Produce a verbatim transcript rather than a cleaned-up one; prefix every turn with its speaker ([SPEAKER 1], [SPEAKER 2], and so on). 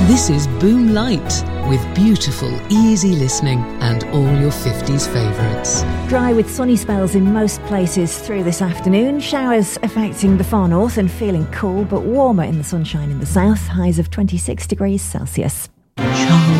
[SPEAKER 1] This is Boom Light, with beautiful, easy listening and all your fifties favourites.
[SPEAKER 2] Dry with sunny spells in most places through this afternoon. Showers affecting the far north and feeling cool, but warmer in the sunshine in the south. Highs of twenty-six degrees Celsius.